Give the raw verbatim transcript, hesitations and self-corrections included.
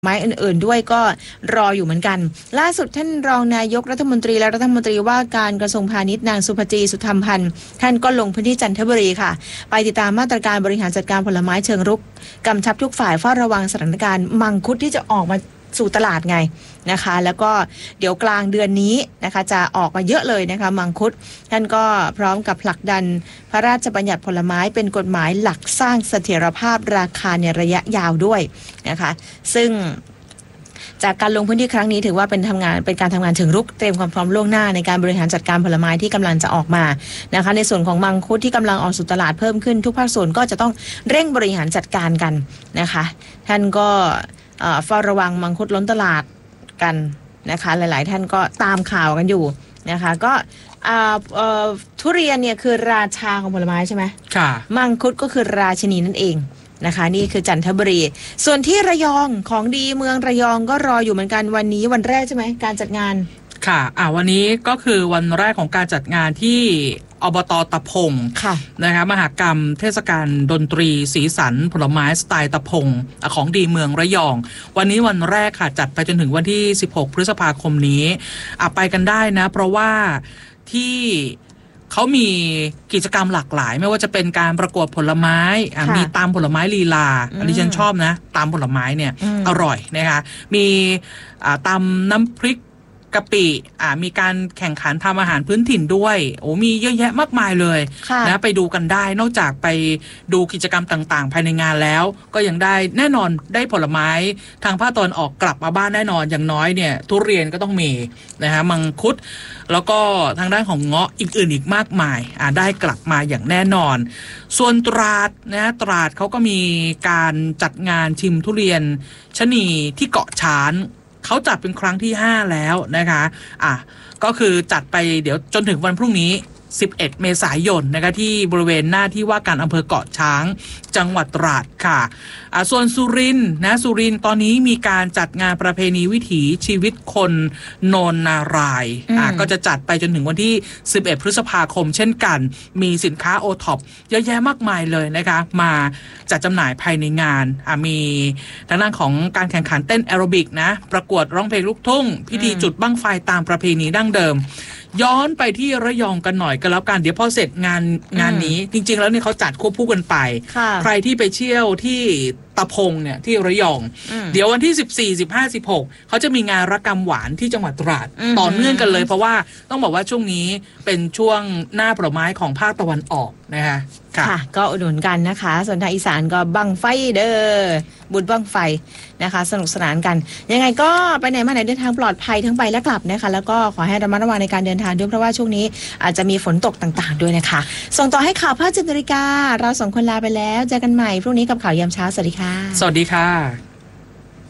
ไม้อื่นๆด้วยก็รออยู่เหมือนกันล่าสุดท่านรองนายกรัฐมนตรีและรัฐมนตรีว่าการกระทรวงพาณิชย์นางสุภจีสุธรรมพันธ์ท่านก็ลงพื้นที่จันทบุรีค่ะไปติดตามมาตรการบริหารจัดการผลไม้เชิงรุกกำชับทุกฝ่ายเฝ้าระวังสถานการณ์มังคุดที่จะออกมาสู่ตลาดไงนะคะแล้วก็เดี๋ยวกลางเดือนนี้นะคะจะออกมาเยอะเลยนะคะมังคุดท่านก็พร้อมกับผลักดันพระราชบัญญัติผลไม้เป็นกฎหมายหลักสร้างเสถียรภาพราคาในระยะยาวด้วยนะคะซึ่งจากการลงพื้นที่ครั้งนี้ถือว่าเป็นทำงานเป็นการทำงานเชิงรุกเตรียมความพร้อมล่วงหน้าในการบริหารจัดการผลไม้ที่กำลังจะออกมานะคะในส่วนของมังคุดที่กำลังออกสู่ตลาดเพิ่มขึ้นทุกภาคส่วนก็จะต้องเร่งบริหารจัดการกันนะคะท่านก็เฝ้าระวังมังคุดล้นตลาดกันนะคะหลายๆท่านก็ตามข่าวกันอยู่นะคะก็ทุเรียนเนี่ยคือราชาของผลไม้ใช่ไหมค่ะมังคุดก็คือราชินีนั่นเองนะคะนี่คือจันทบุรีส่วนที่ระยองของดีเมืองระยองก็รออยู่เหมือนกันวันนี้วันแรกใช่ไหมการจัดงานค่ะอ่าวันนี้ก็คือวันแรกของการจัดงานที่อบต.ตะพงนะคะมหกรรมเทศกาลดนตรีสีสันผลไม้สไตล์ตะพงของดีเมืองระยองวันนี้วันแรกค่ะจัดไปจนถึงวันที่สิบหกพฤษภาคมนี้อ่ะไปกันได้นะเพราะว่าที่เขามีกิจกรรมหลากหลายไม่ว่าจะเป็นการประกวดผลไม้มีตำผลไม้ลีลาอันนี้ฉันชอบนะตำผลไม้เนี่ยอร่อยนะคะมีตำน้ำพริกกะปิอ่ามีการแข่งขันทำอาหารพื้นถิ่นด้วยโอ้มีเยอะแยะมากมายเลยนะไปดูกันได้นอกจากไปดูกิจกรรมต่างๆภายในงานแล้วก็ยังได้แน่นอนได้ผลไม้ทางภาคตะวันออกกลับมาบ้านแน่นอนอย่างน้อยเนี่ยทุเรียนก็ต้องมีนะฮะมังคุดแล้วก็ทางด้านของเงาะอีกอื่นอีกมากมายอ่าได้กลับมาอย่างแน่นอนส่วนตราดนะตราดเขาก็มีการจัดงานชิมทุเรียนชะนีที่เกาะช้างเขาจัดเป็นครั้งที่ห้าแล้วนะคะอ่ะก็คือจัดไปเดี๋ยวจนถึงวันพรุ่งนี้สิบเอ็ดเมษายนนะคะที่บริเวณหน้าที่ว่าการอำเภอเกาะช้างจังหวัดตราดค่ะอ่ะส่วนสุรินทร์นะสุรินทร์ตอนนี้มีการจัดงานประเพณีวิถีชีวิตคนโนนนารายอ่ะก็จะจัดไปจนถึงวันที่สิบเอ็ดพฤษภาคมเช่นกันมีสินค้าโอท็อปเยอะแยะมากมายเลยนะคะมาจัดจำหน่ายภายในงานอ่ะมีทางด้านของการแข่งขันเต้นแอโรบิกนะประกวดร้องเพลงลูกทุ่งพิธีจุดบั้งไฟตามประเพณีดั้งเดิมย้อนไปที่ระยองกันหน่อยก็แล้วกันเดี๋ยวพอเสร็จงานงานนี้จริงๆแล้วเนี่ยเขาจัดควบคู่กันไปใครที่ไปเที่ยวที่ตะพงเนี่ยที่ระยองเดี๋ยววันที่สิบสี่ สิบห้า สิบหกเขาจะมีงานระกำหวานที่จังหวัดตราดต่อเนื่องกันเลยเพราะว่าต้องบอกว่าช่วงนี้เป็นช่วงหน้าผลไม้ของภาคตะวันออกนะคะค่ะก็อุดหนุนกันนะคะส่วนทางอีสานก็บังไฟเด้อบุญบังไฟนะคะสนุกสนานกันยังไงก็ไปไหนมาไหนเดินทางปลอดภัยทั้งไปและกลับนะคะแล้วก็ขอให้ระมัดระวังในการเดินทางด้วยเพราะว่าช่วงนี้อาจจะมีฝนตกต่างๆด้วยนะคะส่งต่อให้ข่าวภาคเจ็ดนาฬิกาเราสองคนลาไปแล้วเจอกันใหม่พรุ่งนี้กับข่าวยามเช้าสวัสดีค่ะสวัสดีค่ะ